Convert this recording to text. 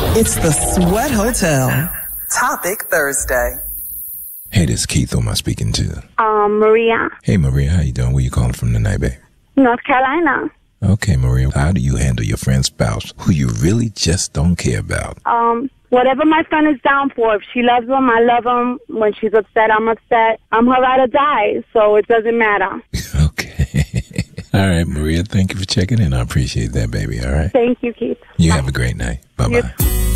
It's the Sweat Hotel. Topic Thursday. Hey, this is Keith. Who am I speaking to? Maria. Hey, Maria. How you doing? Where you calling from tonight, babe? North Carolina. Okay, Maria. How do you handle your friend's spouse who you really just don't care about? Whatever my friend is down for. If she loves him, I love him. When she's upset, I'm upset. I'm her ride or die, so it doesn't matter. Okay. All right, Maria. Thank you for checking in. I appreciate that, baby. All right. Thank you, Keith. You Bye. have a great night. Bye-bye.